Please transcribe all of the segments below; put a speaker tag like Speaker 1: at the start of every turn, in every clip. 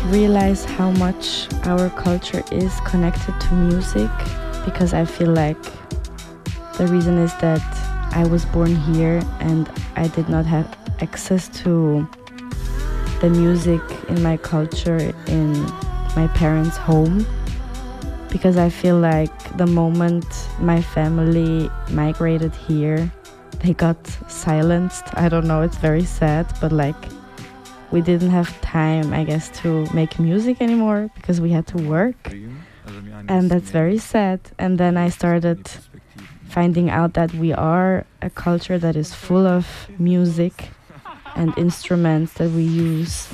Speaker 1: realize how much our culture is connected to music, because I feel like the reason is that I was born here and I did not have access to the music in my culture in my parents' home, because I feel like the moment my family migrated here, they got silenced. I don't know, it's very sad, but like we didn't have time, I guess, to make music anymore because we had to work. And that's very sad. And then I started finding out that we are a culture that is full of music and instruments that we use.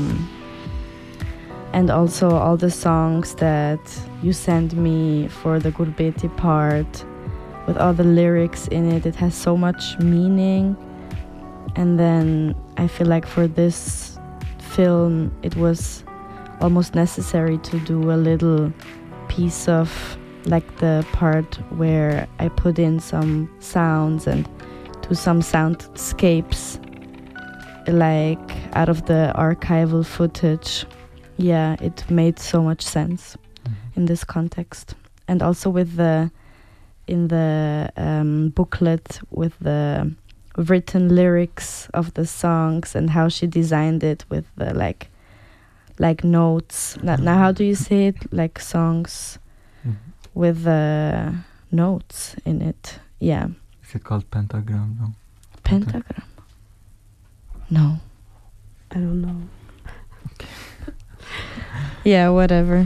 Speaker 1: And also all the songs that you sent me for the Gurbeti part, with all the lyrics in it, it has so much meaning. And then I feel like for this film, it was almost necessary to do a little piece of like the part where I put in some sounds and do some soundscapes like out of the archival footage. Yeah, it made so much sense in this context. And also with the in the booklet with the written lyrics of the songs and how she designed it with the like notes. Now how do you say it? Like songs with the notes in it. Yeah.
Speaker 2: Is it called pentagram? No.
Speaker 1: Pentagram? No.
Speaker 3: I don't know.
Speaker 2: Okay.
Speaker 1: Yeah, whatever.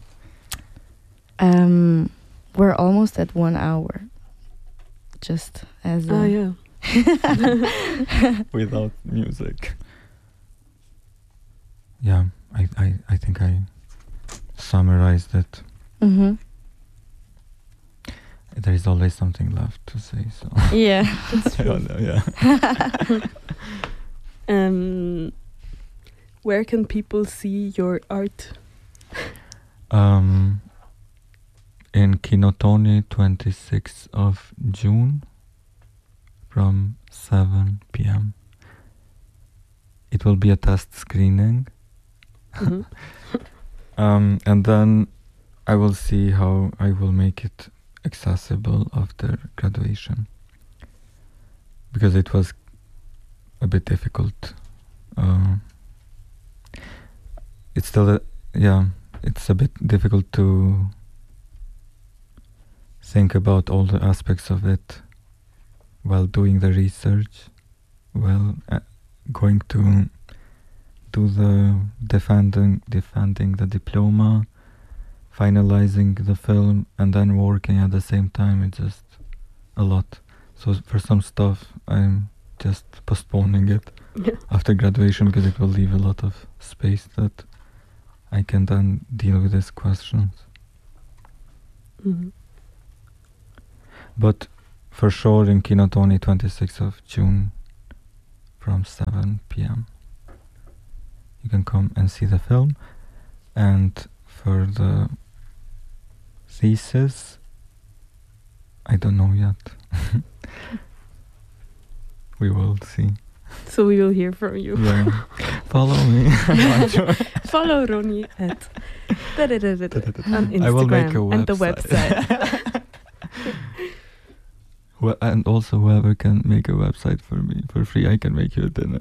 Speaker 1: We're almost at 1 hour. Just as
Speaker 3: Oh yeah.
Speaker 2: Without music. Yeah, I think I summarized it.
Speaker 1: Mm-hmm.
Speaker 2: There is always something left to say, so
Speaker 1: Yeah.
Speaker 2: I don't know, yeah.
Speaker 3: Where can people see your art?
Speaker 2: In Kinotoni, 26th of June, from 7 p.m. It will be a test screening.
Speaker 3: Mhm.
Speaker 2: And then I will see how I will make it accessible after graduation, because it was a bit difficult. It's still it's a bit difficult to think about all the aspects of it while doing the research, while going to do the defending the diploma, finalizing the film, and then working at the same time. It's just a lot. So for some stuff, I'm just postponing it after graduation, because it will leave a lot of space that I can then deal with these questions.
Speaker 3: Mm-hmm.
Speaker 2: But for sure in Kinotoni, 26th of June from 7 p.m. You can come and see the film. And for the thesis, I don't know yet. We will see.
Speaker 3: So we will hear from you.
Speaker 2: Yeah. Follow me.
Speaker 3: Follow Ronnie at on Instagram
Speaker 2: I will make a
Speaker 3: and the
Speaker 2: website.
Speaker 3: website.
Speaker 2: Well, and also whoever can make a website for me for free, I can make you a dinner.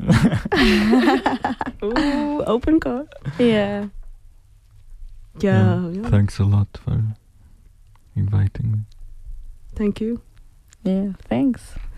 Speaker 3: Ooh, open call.
Speaker 1: Yeah.
Speaker 3: Yeah.
Speaker 2: Thanks a lot for inviting me.
Speaker 3: Thank you.
Speaker 1: Yeah, thanks.